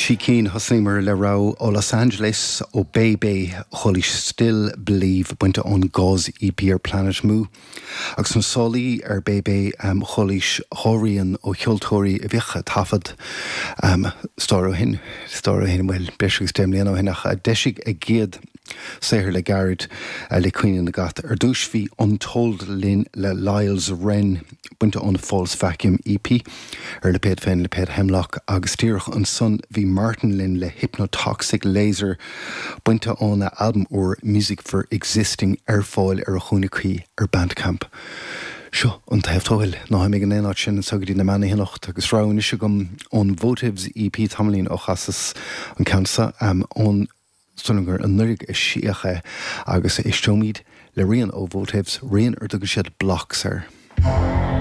Shikeen Hosnimer le rau o Los Angeles o Bebe Holy Still Believe buinte on Gauze EP Planet Moo. Agus an soli Bebe Holish Horian o Hjoltori Vicha Tafad Storo hin well Bishop Stemliano hinach a deshig a gid Seher le Garrett le Queen in the Gath Dushvi Untold Lin le Lyles Wren buinte on False Vacuum EP le Ped Fen le Ped Hemlock Agustirch and Son V Martin Lin le Hypnotoxic Laser buinte on a album or Music for Existing Airfoil Chuniki Bandcamp. Sure, und heftoil no ha megen enat sin sagdi na manna hinocht agus raun is gum on Votives EP Tamlin och hasas an cancer on Stunninger an nurig is shiache agus is stromid le rian o Votives rian dogus blocks